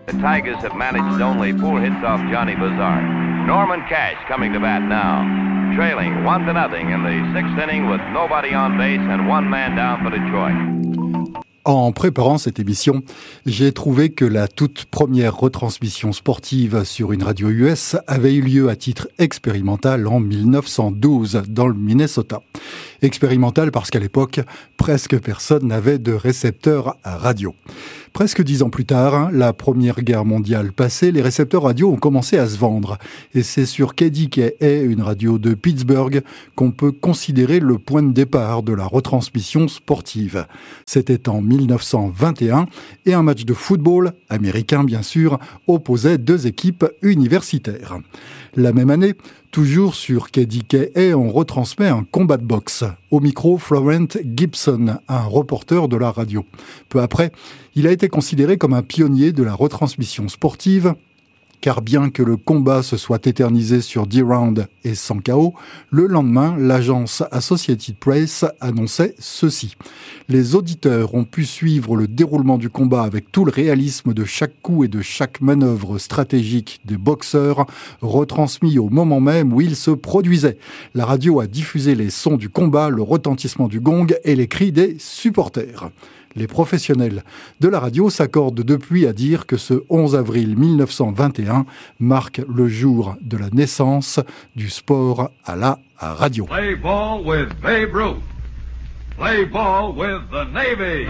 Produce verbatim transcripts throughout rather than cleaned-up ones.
The Tigers have managed only four hits off Johnny Bazaar. Norman Cash coming to bat now, trailing one to nothing in the sixth inning with nobody on base and one man down for Detroit. En préparant cette émission, j'ai trouvé que la toute première retransmission sportive sur une radio U S avait eu lieu à titre expérimental en mille neuf cent douze dans le Minnesota. Expérimental parce qu'à l'époque, presque personne n'avait de récepteur à radio. Presque dix ans plus tard, la Première Guerre mondiale passée, les récepteurs radio ont commencé à se vendre. Et c'est sur K D K A, une radio de Pittsburgh, qu'on peut considérer le point de départ de la retransmission sportive. C'était en mille neuf cent vingt et un, et un match de football, américain bien sûr, opposait deux équipes universitaires. La même année, toujours sur K D K A, on retransmet un combat de boxe. Au micro, Florent Gibson, un reporter de la radio. Peu après, il a été considéré comme un pionnier de la retransmission sportive, car bien que le combat se soit éternisé sur dix rounds et sans K O, le lendemain, l'agence Associated Press annonçait ceci. Les auditeurs ont pu suivre le déroulement du combat avec tout le réalisme de chaque coup et de chaque manœuvre stratégique des boxeurs, retransmis au moment même où il se produisait. La radio a diffusé les sons du combat, le retentissement du gong et les cris des supporters. Les professionnels de la radio s'accordent depuis à dire que ce onze avril mille neuf cent vingt et un marque le jour de la naissance du sport à la radio. Play ball with Babe Ruth. Play ball with the Navy.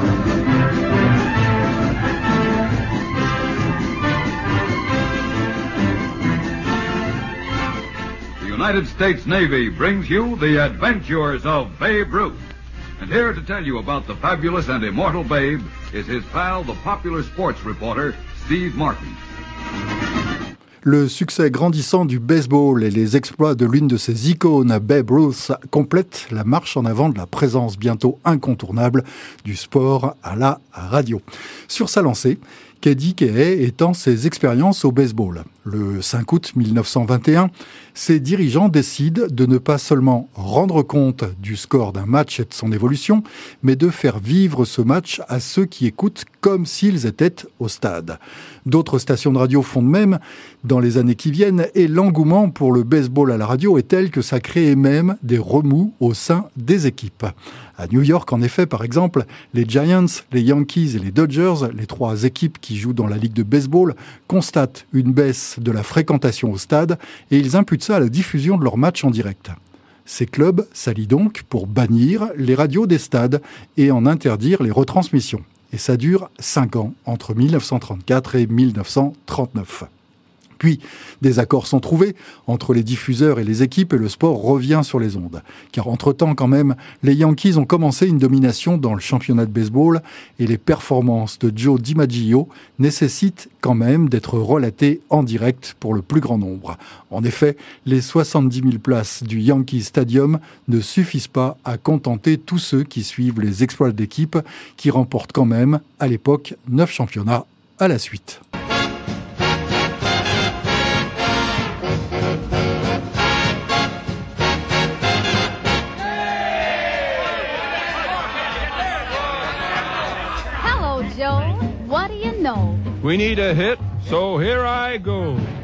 The United States Navy brings you the adventures of Babe Ruth. And here to tell you about the fabulous and immortal Babe is his pal, the popular sports reporter, Steve Martin. Le succès grandissant du baseball et les exploits de l'une de ses icônes, Babe Ruth, complètent la marche en avant de la présence bientôt incontournable du sport à la radio. Sur sa lancée, K D K A étend ses expériences au baseball. Le cinq août mille neuf cent vingt et un, ses dirigeants décident de ne pas seulement rendre compte du score d'un match et de son évolution, mais de faire vivre ce match à ceux qui écoutent comme s'ils étaient au stade. D'autres stations de radio font de même dans les années qui viennent, et l'engouement pour le baseball à la radio est tel que ça crée même des remous au sein des équipes. À New York, en effet, par exemple, les Giants, les Yankees et les Dodgers, les trois équipes qui jouent dans la ligue de baseball, constatent une baisse de la fréquentation au stade et ils imputent ça à la diffusion de leurs matchs en direct. Ces clubs s'allient donc pour bannir les radios des stades et en interdire les retransmissions. Et ça dure cinq ans, entre mille neuf cent trente-quatre et mille neuf cent trente-neuf. Puis, des accords sont trouvés entre les diffuseurs et les équipes et le sport revient sur les ondes. Car entre-temps, quand même, les Yankees ont commencé une domination dans le championnat de baseball et les performances de Joe DiMaggio nécessitent quand même d'être relatées en direct pour le plus grand nombre. En effet, les soixante-dix mille places du Yankee Stadium ne suffisent pas à contenter tous ceux qui suivent les exploits d'équipe qui remportent quand même, à l'époque, neuf championnats à la suite. Joe, what do you know? We need a hit, so here I go.